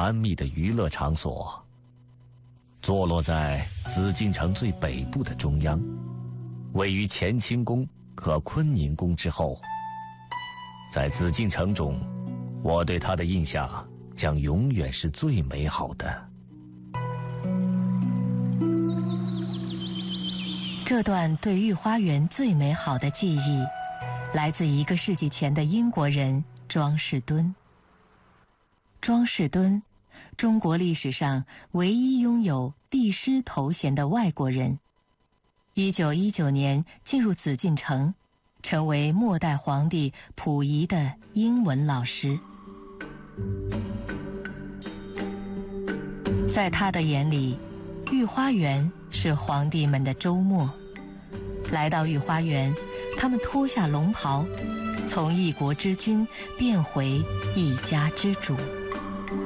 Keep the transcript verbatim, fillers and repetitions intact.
安谧的娱乐场所。坐落在紫禁城最北部的中央，位于乾清宫和坤宁宫之后。在紫禁城中，我对它的印象将永远是最美好的。 这段对御花园最美好的记忆，来自一个世纪前的英国人庄士敦。庄士敦，中国历史上唯一拥有帝师头衔的外国人。一九一九年进入紫禁城，成为末代皇帝溥仪的英文老师。在他的眼里，御花园是皇帝们的周末。来到御花园，他们脱下龙袍，从一国之君变回一家之主。